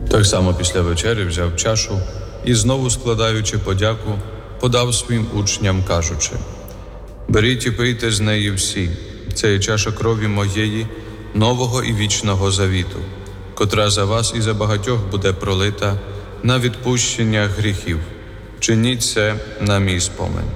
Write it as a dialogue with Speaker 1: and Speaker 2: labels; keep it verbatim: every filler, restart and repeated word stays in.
Speaker 1: Так само після вечері взяв чашу і, знову складаючи подяку, подав своїм учням, кажучи: «Беріть і пийте з неї всі, це є чаша крові моєї, нового і вічного завіту, котра за вас і за багатьох буде пролита на відпущення гріхів. Чиніть це на мій спомин».